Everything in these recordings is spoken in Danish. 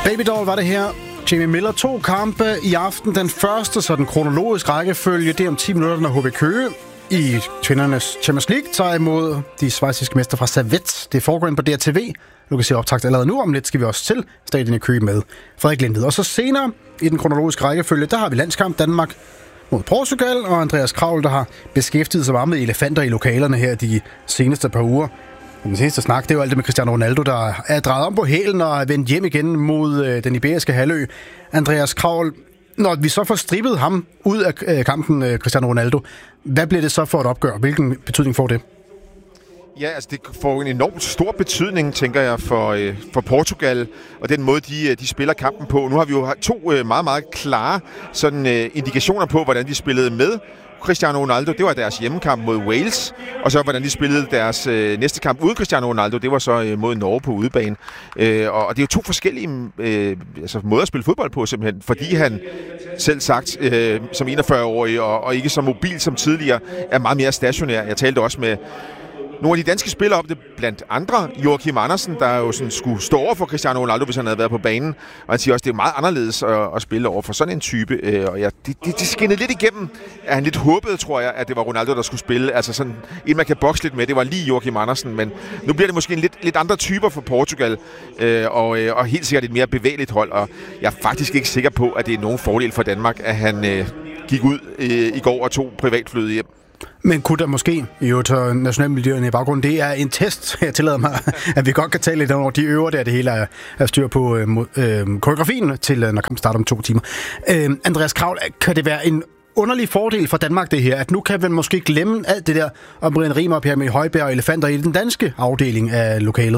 Babydoll var det her. Jamie Miller 2 kampe i aften. Den første, så den kronologiske rækkefølge, det er om 10 minutter, når HB Køge i kvindernes Champions League tager imod de schweiziske mester fra Servette. Det foregår ind på DRTV. Du kan se optakt allerede nu. Om lidt skal vi også til stadion i Køge med Frederik Lindved. Og så senere i den kronologiske rækkefølge, der har vi landskamp Danmark mod Portugal, og Andreas Kravl, der har beskæftiget sig meget med elefanter i lokalerne her de seneste par uger. Den seneste snak, det er jo alt det med Cristiano Ronaldo, der er drejet om på hælen og er vendt hjem igen mod den iberiske halvø. Andreas Kravl, når vi så får strippet ham ud af kampen, Cristiano Ronaldo, hvad bliver det så for et opgør? Hvilken betydning får det? Ja, altså det får en enormt stor betydning, tænker jeg, for Portugal og den måde, de spiller kampen på. Nu har vi jo to meget, meget klare sådan, indikationer på, hvordan de spillede med Cristiano Ronaldo. Det var deres hjemmekamp mod Wales, og så hvordan de spillede deres næste kamp uden Cristiano Ronaldo. Det var så mod Norge på udebane. Og det er jo to forskellige måder at spille fodbold på, simpelthen, fordi han selv sagt som 41-årig og ikke så mobil som tidligere, er meget mere stationær. Jeg talte også med nogle af de danske spillere om det, blandt andre Joachim Andersen, der jo sådan skulle stå over for Cristiano Ronaldo, hvis han havde været på banen. Og han siger også, at det er meget anderledes at spille over for sådan en type. Og ja, det skinnede lidt igennem, at han lidt håbede, tror jeg, at det var Ronaldo, der skulle spille. Altså sådan en, man kan bokse lidt med. Det var lige Joachim Andersen, men nu bliver det måske en lidt andre typer for Portugal. Og helt sikkert et mere bevægeligt hold. Og jeg er faktisk ikke sikker på, at det er nogen fordel for Danmark, at han gik ud i går og tog privatflyet hjem. Men kunne der måske, jo til nationalmiljøerne i baggrunden, det er en test, jeg tillader mig, at vi godt kan tale lidt over de øver, der det hele er styr på koreografien til, når kampen starter om 2 timer. Andreas Kravl, kan det være en underlig fordel for Danmark det her, at nu kan vi måske glemme alt det der om Brian Riemer, Per Emil Højbjerg og elefanter i den danske afdeling af lokalet?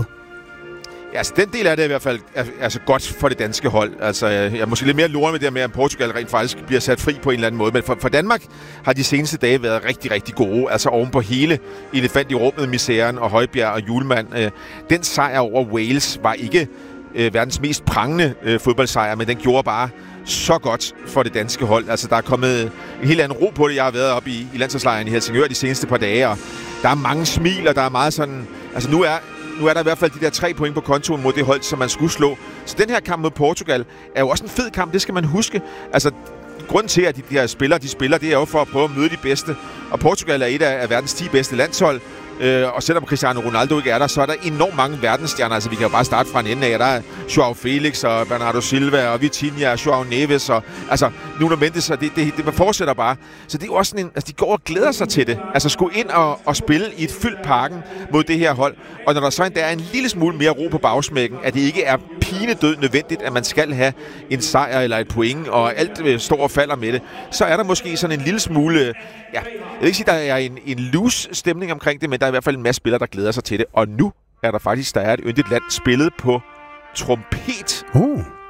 Ja, altså den del af det i hvert fald altså godt for det danske hold. Altså jeg er måske lidt mere loren med det med, at Portugal rent faktisk bliver sat fri på en eller anden måde. Men for Danmark har de seneste dage været rigtig, rigtig gode. Altså oven på hele elefant i rummet, misæren og Højbjerg og Hjulmand. Den sejr over Wales var ikke verdens mest prangende fodboldsejr, men den gjorde bare så godt for det danske hold. Altså der er kommet en helt anden ro på det. Jeg har været oppe i landsholdslejren i Helsingør de seneste par dage, og der er mange smil, og der er meget sådan... Altså nu er der i hvert fald de der 3 point på kontoen mod det hold, som man skulle slå. Så den her kamp mod Portugal er jo også en fed kamp, det skal man huske. Altså, grunden til, at de her spillere, det er jo for at prøve at møde de bedste. Og Portugal er et af verdens 10 bedste landshold. Og selvom Cristiano Ronaldo ikke er der, så er der enormt mange verdensstjerner. Altså, vi kan jo bare starte fra en ende af. Der er Joao Felix og Bernardo Silva og Vitinha og Joao Neves og altså Nuno Mendes, og det fortsætter bare. Så det er jo også sådan en, altså de går og glæder sig til det. Altså skulle ind og spille i et fyldt parken mod det her hold. Og når der så endda er en lille smule mere ro på bagsmækken, at det ikke er pinedød nødvendigt, at man skal have en sejr eller et point, og alt står og falder med det, så er der måske sådan en lille smule, ja, jeg vil ikke sige, der er en loose stemning omkring det, men der er i hvert fald en masse spillere, der glæder sig til det. Og nu er der faktisk, der er et yndigt land spillet på trompet. Ja.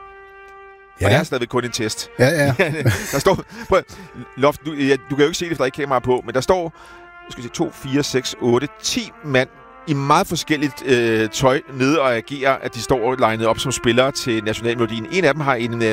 Og det er stadigvæk kun en test. Ja. Der står... Loft, du kan jo ikke se det, for der er ikke kamera på, men der står 2, 4, 6, 8, 10 mand i meget forskelligt tøj nede og agerer, at de står legnet op som spillere til nationalmelodien. En af dem har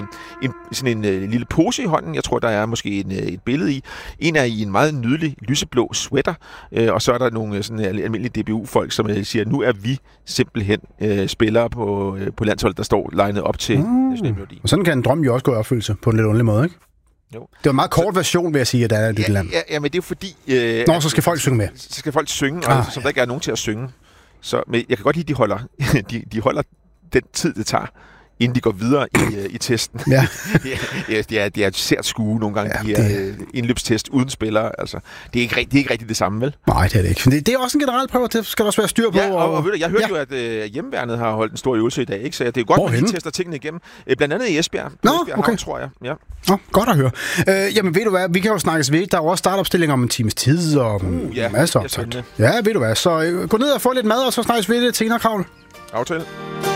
en lille pose i hånden. Jeg tror, der er måske et billede i. En er i en meget nydelig lyseblå sweater, og så er der nogle sådan almindelige DBU-folk, som siger, nu er vi simpelthen spillere på landsholdet, der står legnet op til nationalmelodien. Og sådan kan en drøm jo også gå i opfyldelse på en lidt underlig måde, ikke? Jo. Det var en meget kort version, vil jeg sige, at der er et land. Ja, men det er fordi... så skal folk synge med. Så skal folk synge, og som der ikke er nogen til at synge. Så, men jeg kan godt lide, at de holder den tid, det tager, inden de går videre i testen. Ja. det er et sært skue nogle gange, de her indløbstest uden spillere. Altså, det er ikke rigtig det samme, vel? Nej, det er det ikke. Men det er også en generel prøve, det skal der også være styr på. Ja, og jeg hørte jo, at hjemmeværnet har holdt en stor øvelse i dag, ikke? Så det er jo godt, at de tester tingene igennem. Blandt andet i Esbjerg. Okay. Tror jeg. Ja. Godt at høre. Jamen, ved du hvad, vi kan jo snakkes ved. Der er jo også startopstilling om en times tid og masser af optakt. Ja, ved du hvad. Så gå ned og få lidt mad, og så snakkes ved det senere, Kravl. Aftale.